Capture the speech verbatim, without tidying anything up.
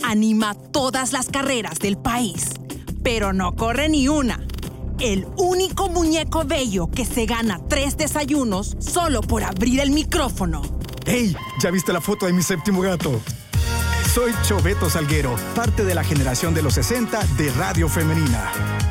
anima todas las carreras del país, pero no corre ni una. El único muñeco bello que se gana tres desayunos solo por abrir el micrófono. ¡Hey! ¿Ya viste la foto de mi séptimo gato? Soy Choveto Salguero, parte de la generación de los sesenta de Radio Femenina.